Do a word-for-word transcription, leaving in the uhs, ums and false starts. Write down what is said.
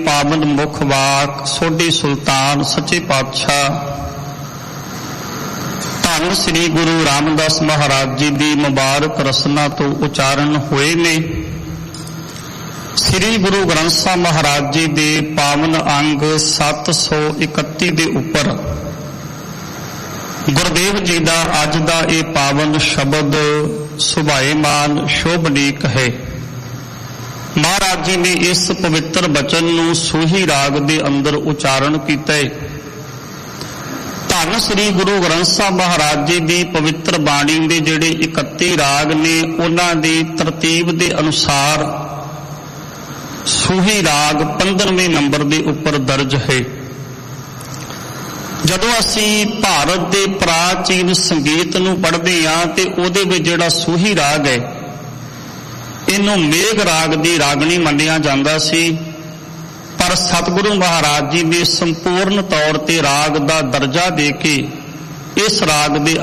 ਪਾਵਨ ਮੁਖ ਵਾਕ ਸੋਢੀ ਸੁਲਤਾਨ ਸੱਚੇ ਪਾਤਸ਼ਾਹ ਧੰਨ ਸ੍ਰੀ ਗੁਰੂ ਰਾਮਦਾਸ ਮਹਾਰਾਜ ਜੀ ਦੀ ਮੁਬਾਰਕ ਰਸਨਾ ਤੋਂ ਉਚਾਰਨ ਹੋਏ ਨੇ। ਸ੍ਰੀ ਗੁਰੂ ਗ੍ਰੰਥ ਸਾਹਿਬ ਮਹਾਰਾਜ ਜੀ ਦੇ ਪਾਵਨ ਅੰਗ ਸੱਤ ਸੌ ਇਕੱਤੀ ਦੇ ਉੱਪਰ ਗੁਰਦੇਵ ਜੀ ਦਾ ਅੱਜ ਦਾ ਇਹ ਪਾਵਨ ਸ਼ਬਦ ਸੁਭਾਏਮਾਨ ਸ਼ੋਭਨੀਕ ਹੈ। ਮਹਾਰਾਜ ਜੀ ਨੇ ਇਸ ਪਵਿੱਤਰ ਬਚਨ ਨੂੰ ਸੂਹੀ ਰਾਗ ਦੇ ਅੰਦਰ ਉਚਾਰਨ ਕੀਤਾ ਹੈ। ਧੰਨ ਸ੍ਰੀ ਗੁਰੂ ਗ੍ਰੰਥ ਸਾਹਿਬ ਮਹਾਰਾਜ ਜੀ ਦੀ ਪਵਿੱਤਰ ਬਾਣੀ ਦੇ ਜਿਹੜੇ ਇਕੱਤੀ ਰਾਗ ਨੇ ਉਹਨਾਂ ਦੀ ਤਰਤੀਬ ਦੇ ਅਨੁਸਾਰ ਸੂਹੀ ਰਾਗ ਪੰਦਰਵੇਂ ਨੰਬਰ ਦੇ ਉੱਪਰ ਦਰਜ ਹੈ। ਜਦੋਂ ਅਸੀਂ ਭਾਰਤ ਦੇ ਪ੍ਰਾਚੀਨ ਸੰਗੀਤ ਨੂੰ ਪੜ੍ਹਦੇ ਹਾਂ ਤੇ ਉਹਦੇ ਵਿੱਚ ਜਿਹੜਾ ਸੂਹੀ ਰਾਗ ਹੈ ਇਹਨੂੰ ਮੇਘ ਰਾਗ ਦੀ ਰਾਗਣੀ ਮੰਨਿਆ ਜਾਂਦਾ ਸੀ, ਪਰ ਸਤਿਗੁਰੂ ਮਹਾਰਾਜ ਜੀ ਨੇ ਸੰਪੂਰਨ ਤੌਰ ਤੇ ਰਾਗ ਦਾ ਦਰਜਾ ਦੇ ਕੇ ਇਸ ਰਾਗ ਦੇ